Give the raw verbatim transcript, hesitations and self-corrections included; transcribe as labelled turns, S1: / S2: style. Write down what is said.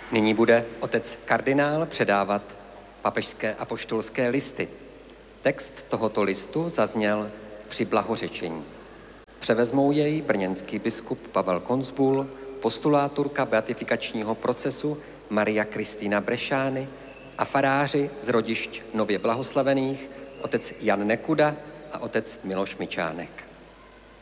S1: Nyní bude otec kardinál předávat papežské apoštolské listy. Text tohoto listu zazněl při blahořečení. Převezmou jej brněnský biskup Pavel Konzbul, postulátorka beatifikačního procesu Maria Kristýna Brešány a faráři z rodišť nově blahoslavených otec Jan Nekuda a otec Miloš Mičánek.